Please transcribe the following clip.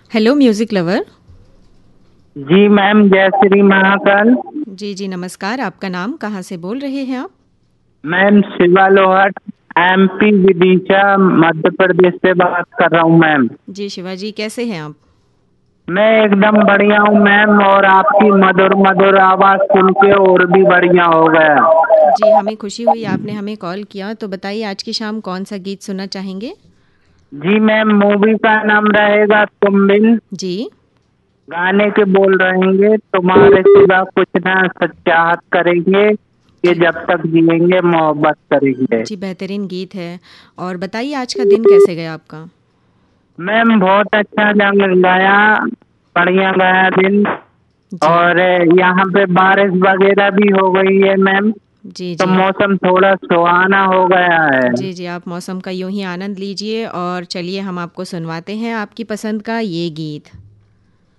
Hello music lover. जी ma'am, जय श्री महाकाल। जी, जी, नमस्कार। आपका नाम, कहाँ से बोल रहे हैं आप? मैम शिवा लोहाट, एमपी विदिशा, मध्य प्रदेश से बात कर रहा हूँ मैम। जी, शिवा जी, कैसे हैं आप? मैं एकदम बढ़िया हूँ मैम, और आपकी मधुर मधुर आवाज़ सुन के और भी बढ़िया हो गया। जी, हमें खुशी हुई आपने हमें कॉल किया, तो बताइए आज की शाम कौन-सा गीत सुनना चाहेंगे? जी मैम, मूवी का नाम रहेगा तुम बिन। जी। गाने के बोल रहेंगे, तुम्हारे सिवा कुछ ना चाहत करेंगे, ये जी। जब तक जिएंगे मोहब्बत करेंगे। जी, बेहतरीन गीत है। और बताइए आज का दिन कैसे गया आपका? मैम बहुत अच्छा जंग गया, बढ़िया गया दिन। जी। और यहाँ पे बारिश वगैरह भी हो गई है मैम, जी, तो जी। मौसम थोड़ा सुहाना हो गया है। जी, जी, आप मौसम का यूँ ही आनंद लीजिए और चलिए हम आपको सुनवाते हैं आपकी पसंद का ये गीत।